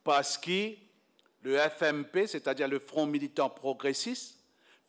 parce que le FMP, c'est-à-dire le Front militant progressiste,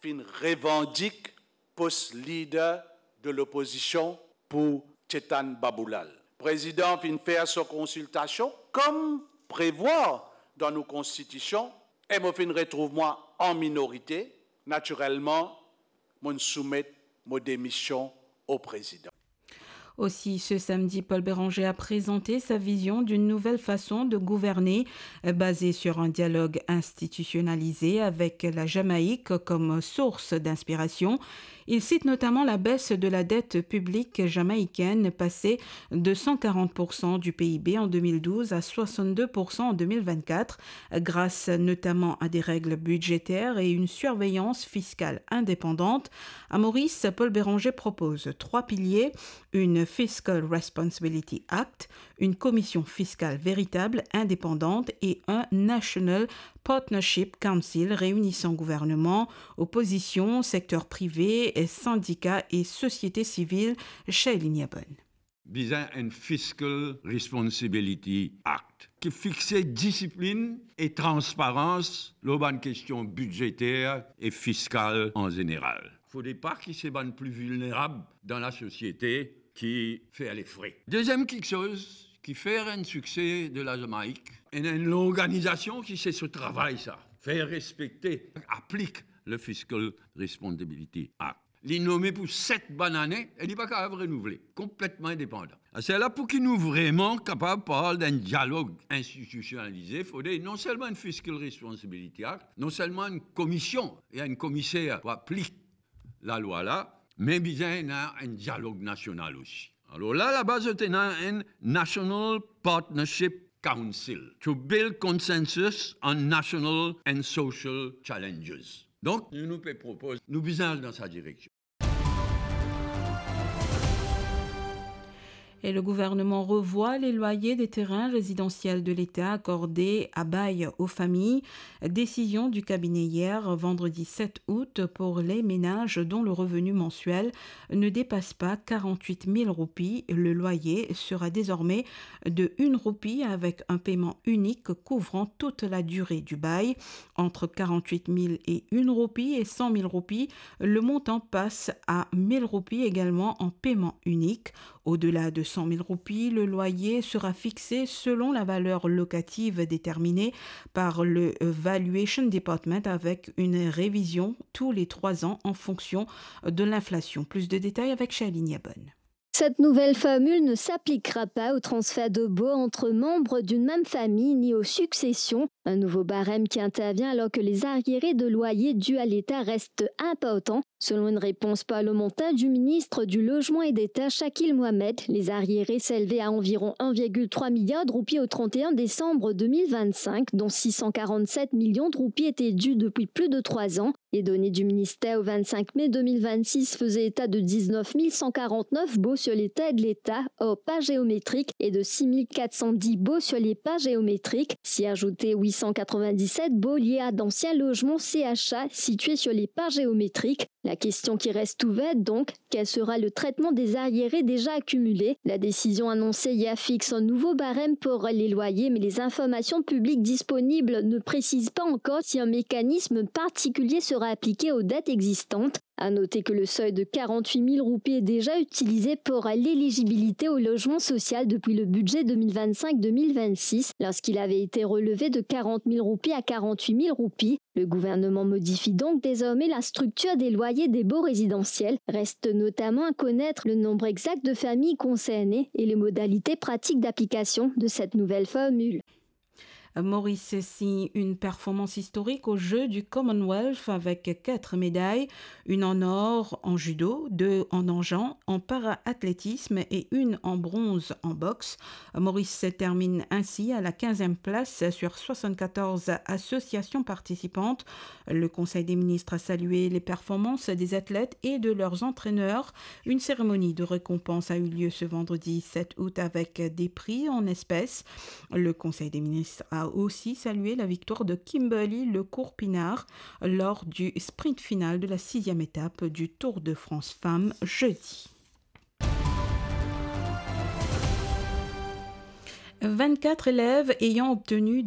revendique poste leader de l'opposition pour Tchetan Baboulal. Le président vient faire sa consultation comme prévoir dans nos constitutions et me retrouve moi en minorité. Naturellement, je soumets ma démission au président. Aussi, ce samedi, Paul Béranger a présenté sa vision d'une nouvelle façon de gouverner basée sur un dialogue institutionnalisé avec la Jamaïque comme source d'inspiration. Il cite notamment la baisse de la dette publique jamaïcaine passée de 140% du PIB en 2012 à 62% en 2024, grâce notamment à des règles budgétaires et une surveillance fiscale indépendante. À Maurice, Paul Béranger propose 3 piliers: une Fiscal Responsibility Act, une commission fiscale véritable, indépendante et un National Partnership Council réunissant gouvernement, opposition, secteur privé, syndicats et société civile. Shailene Yabon. Besoin un Fiscal Responsibility Act qui fixe discipline et transparence lors des questions budgétaires et fiscales en général. Il ne faudrait pas qu'ils soient plus vulnérables dans la société qui fait les frais. Deuxième quelque chose qui fait un succès de la Jamaïque, et une organisation qui sait ce travail, ça, fait respecter, applique le Fiscal Responsibility Act. Il est nommé pour 7 bonnes années, et il n'est pas capable de renouveler, complètement indépendant. C'est là pour qu'il nous vraiment capable de parler d'un dialogue institutionnalisé. Il faudrait non seulement une Fiscal Responsibility Act, non seulement une commission et un commissaire pour appliquer la loi là, mais bien un dialogue national aussi. Alors là, la base est un National Partnership Council to build consensus on national and social challenges. Donc, nous proposons, nous visons dans sa direction. Et le gouvernement revoit les loyers des terrains résidentiels de l'État accordés à bail aux familles. Décision du cabinet hier, vendredi 7 août, pour les ménages dont le revenu mensuel ne dépasse pas 48 000 roupies. Le loyer sera désormais de 1 roupie avec un paiement unique couvrant toute la durée du bail. Entre 48 000 et 1 roupie et 100 000 roupies, le montant passe à 1 000 roupies également en paiement unique. Au-delà de 100 000 roupies, le loyer sera fixé selon la valeur locative déterminée par le Valuation Department avec une révision tous les 3 ans en fonction de l'inflation. Plus de détails avec Shailene Yabon. Cette nouvelle formule ne s'appliquera pas au transfert de baux entre membres d'une même famille ni aux successions. Un nouveau barème qui intervient alors que les arriérés de loyer dus à l'État restent importants. Selon une réponse parlementaire du ministre du Logement et d'État, Shakil Mohamed, les arriérés s'élevaient à environ 1,3 milliard de roupies au 31 décembre 2025, dont 647 millions de roupies étaient dus depuis plus de 3 ans. Les données du ministère au 25 mai 2026 faisaient état de 19 149 baux sur les terres de l'État hors pas géométrique et de 6 410 baux sur les pas géométriques. S'y ajoutaient 897 baux liés à d'anciens logements CHA situés sur les pas géométriques. La question qui reste ouverte donc, quel sera le traitement des arriérés déjà accumulés? La décision annoncée hier fixe un nouveau barème pour les loyers, mais les informations publiques disponibles ne précisent pas encore si un mécanisme particulier sera appliqué aux dettes existantes. À noter que le seuil de 48 000 roupies est déjà utilisé pour l'éligibilité au logement social depuis le budget 2025-2026, lorsqu'il avait été relevé de 40 000 roupies à 48 000 roupies. Le gouvernement modifie donc désormais la structure des loyers des baux résidentiels. Reste notamment à connaître le nombre exact de familles concernées et les modalités pratiques d'application de cette nouvelle formule. Maurice signe une performance historique aux Jeux du Commonwealth avec 4 médailles, une en or en judo, 2 en argent en para-athlétisme et une en bronze en boxe. Maurice termine ainsi à la 15e place sur 74 associations participantes. Le Conseil des ministres a salué les performances des athlètes et de leurs entraîneurs. Une cérémonie de récompense a eu lieu ce vendredi 7 août avec des prix en espèces. Le Conseil des ministres a aussi salué la victoire de Kimberly Lecourt-Pinard lors du sprint final de la 6e étape du Tour de France Femmes jeudi. 24 élèves ayant obtenu